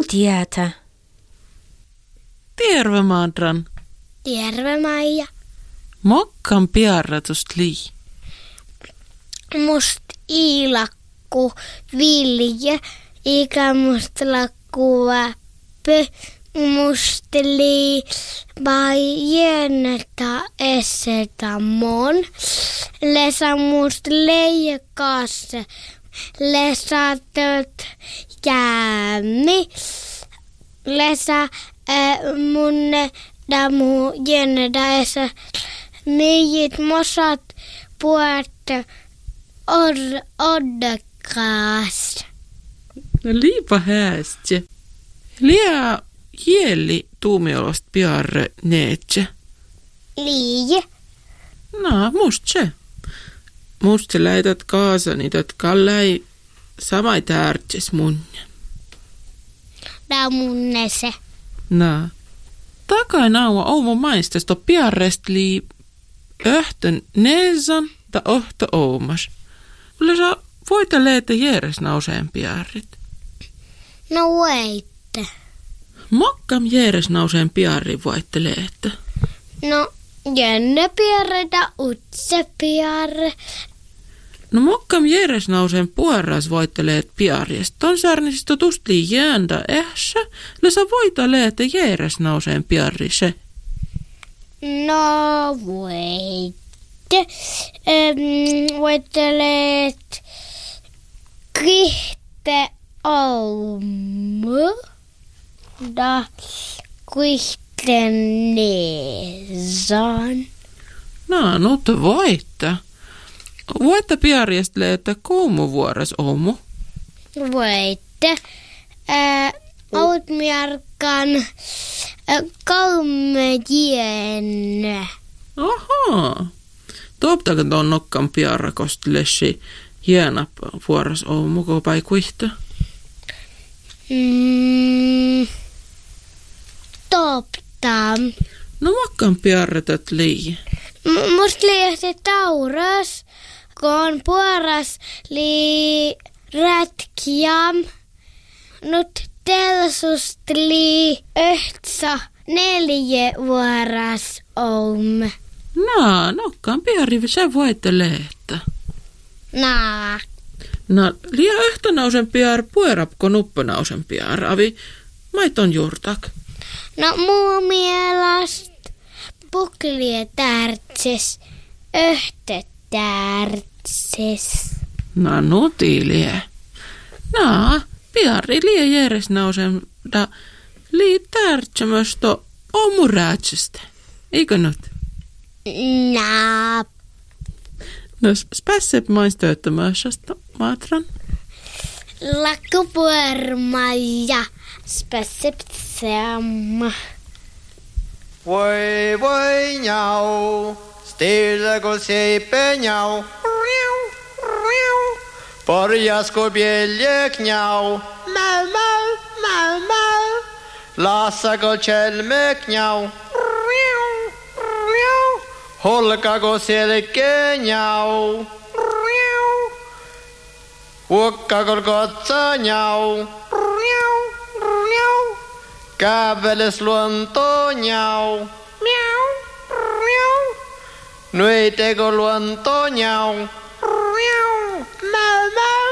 tietä. Terve Madran. Terve Maija. Mokkan piarratust lii. Must iilakku Vilje, ikä must lakku Väppy, must lii bajeneta esetamon, lesa must leijakasse, lesa töt jäämi, lesa munne damu jeneda esa, miijit mosat puerte oddakaas. No liipa häästje. Liä hieli tuumiolost piarre neetse. Lii. No, must se. Must se läität kaasani, jotka läi samai tärtses munne. Tää munne se. No. Takain aua oumo maistesto piarrest lii öhtön neesan ta ohto oumas. Kyllä sä voita leete järjes nauseen piarrit. No voitte. Mokkam järjes nauseen piarri voitte leete. No jenne piarre da utse piarre. No mokkam järjes nauseen puoras voitte leet piarjest. Ton särnisistä tustli jäända ähsä. Sä voita leete järjes nauseen piarri se. No voitte. Voitte leet kihte aumu da kihte neesan. No te voitte. Voitte piarjest leete kuumuvuores oumu. Voitte. Outmiarkan kaumejien. Ahaa. Tuoptakan tuon nokkan piarrakost lessi hienap vuoras oumu kopai kuihta. Topta. No mokkan piarretat lii. Must liiasti tauras, kun puoras lii rätkiam. Nyt telsust lii öhtsä 4 vuoras oume. No, nokkan piarri se voitte leettä. Naa. No, liian öhtönausen piar puerapko nuppenausen piar, avi maiton juurtak. No muu mielestä puklie tärtses, öhte tärtses. No, nutilie. No, piarri liian järjesnausen da lii tärtsemösto omu räätsestä. Eikö nyt? Naa. No, spässep maistööttämässästä, Matran. Lakkupuorma ja spesiptseamma. Voi nhau, stille kun seipe nhau. Porjasko bjeljek nhau. Mau. Lassako tjelmek nhau. Holkako selke nhau. Uokkako kotsa nhau. Käveles luonto nhau. Nuiteko luonto nhau.